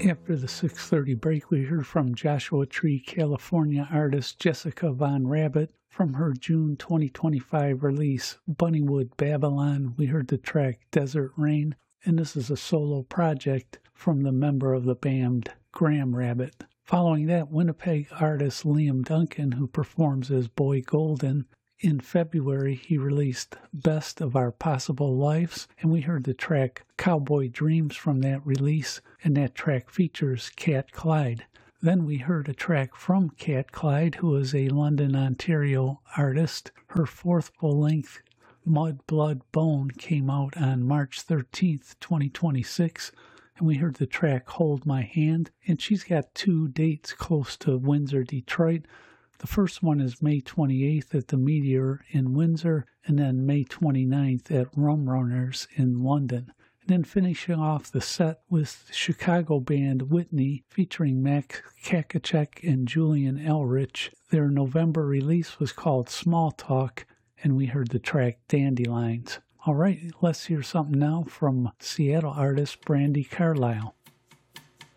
After the 6:30 break, we heard from Joshua Tree, California artist Jessica Von Rabbit from her June 2025 release, Bunnywood Babylon. We heard the track Desert Rain, and this is a solo project from the member of the band Graham Rabbit. Following that, Winnipeg artist Liam Duncan, who performs as Boy Golden. In February, he released Best of Our Possible Lives, and we heard the track Cowboy Dreams from that release, and that track features Cat Clyde. Then we heard a track from Cat Clyde, who is a London, Ontario artist. Her fourth full-length, Mud, Blood, Bone, came out on March 13th, 2026, and we heard the track Hold My Hand, and she's got two dates close to Windsor, Detroit. The first one is May 28th at the Meteor in Windsor, and then May 29th at Rum Runners in London. And then finishing off the set with Chicago band Whitney featuring Max Kakacek and Julian Elrich. Their November release was called Small Talk, and we heard the track Dandelions. All right, let's hear something now from Seattle artist Brandi Carlile.